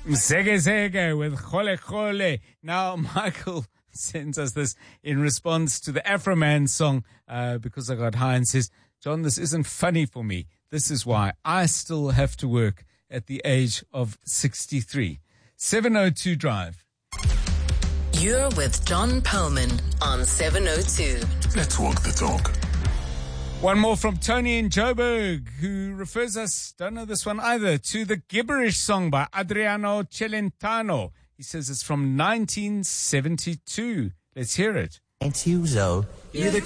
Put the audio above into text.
Zege Zege with Chole Chole. Now, Michael sends us this in response to the Afroman song, because I got high, and says, John, this isn't funny for me. This is why I still have to work at the age of 63. 702 Drive. You're with John Perlman on 702. Let's walk the talk. One more from Tony in Joburg, who refers us, don't know this one either, to the Gibberish song by Adriano Celentano. He says it's from 1972. Let's hear it. It's you, Zoe. You're the